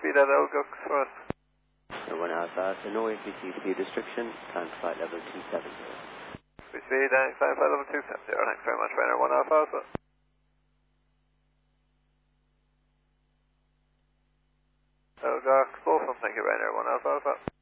speed at Elgux for us. 1 Alpha, so no APC speed restriction, climb to flight level 270. Speed, climb flight level 270, thanks very much, Rainer 1 Alpha Alpha. Elgux, Wolfram, thank you, Rainer 1 Alpha Alpha.